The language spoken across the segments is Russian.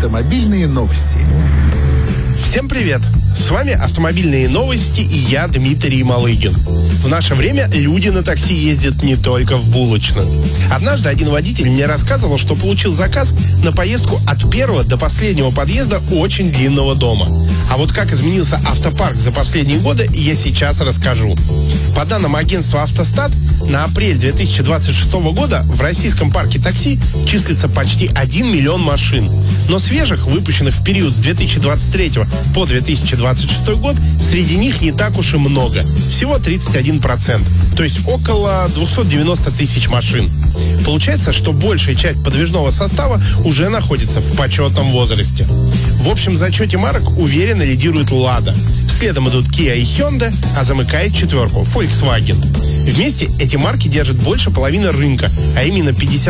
Автомобильные новости. Всем привет! С вами «Автомобильные новости» и я, Дмитрий Малыгин. В наше время люди на такси ездят не только в булочную. Однажды один водитель мне рассказывал, что получил заказ на поездку от первого до последнего подъезда очень длинного дома. А вот как изменился автопарк за последние годы, я сейчас расскажу. По данным агентства «Автостат», на апрель 2026 года в российском парке такси числится почти 1 миллион машин. Но свежих, выпущенных в период с 2023 по 2026 год, среди них не так уж и много. Всего 31%. То есть около 290 тысяч машин. Получается, что большая часть подвижного состава уже находится в почетном возрасте. В общем зачете марок уверенно лидирует Lada. Следом идут Kia и Hyundai, а замыкает четверку Volkswagen. Вместе эти марки держат больше половины рынка, а именно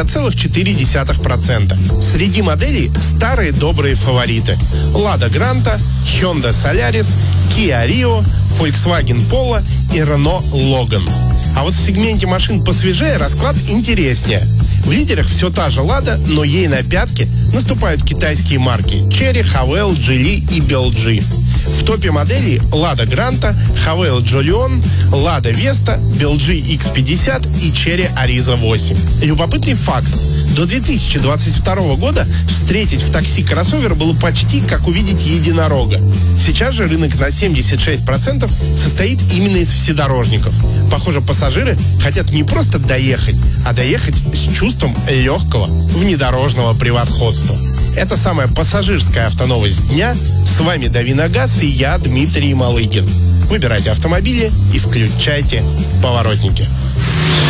50,4%. Среди моделей старые добрые фавориты: Lada Granta, Hyundai Solaris, Kia Rio, Volkswagen Polo и Renault Logan. А вот в сегменте машин посвежее расклад интереснее. В лидерах все та же Lada, но ей на пятки наступают китайские марки Chery, Havail, Geely и BYD. В топе моделей Lada Granta, Havail Jolion, Lada Vesta, BYD X50 и Chery Ariza 8. Любопытный факт. До 2022 года встретить в такси кроссовер было почти как увидеть единорога. Сейчас же рынок на 76% состоит именно из вседорожников. Похоже, пассажиры хотят не просто доехать, а доехать с чувством легкого внедорожного превосходства. Это самая пассажирская автоновость дня. С вами Дави на газ и я, Дмитрий Малыгин. Выбирайте автомобили и включайте поворотники.